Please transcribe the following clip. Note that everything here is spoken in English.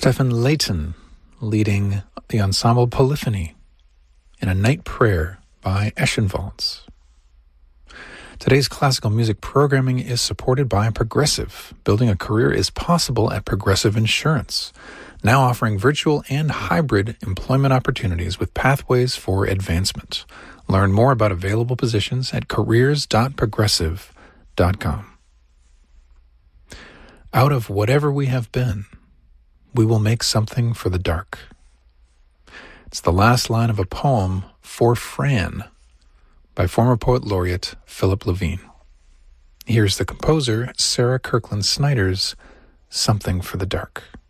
Stephen Layton leading the ensemble Polyphony in A Night Prayer by Eschenwalds. Today's classical music programming is supported by Progressive. Building a career is possible at Progressive Insurance, now offering virtual and hybrid employment opportunities with pathways for advancement. Learn more about available positions at careers.progressive.com. Out of whatever we have been, we will make something for the dark. It's the last line of a poem, For Fran, by former poet laureate Philip Levine. Here's the composer, Sarah Kirkland Snyder's Something for the Dark.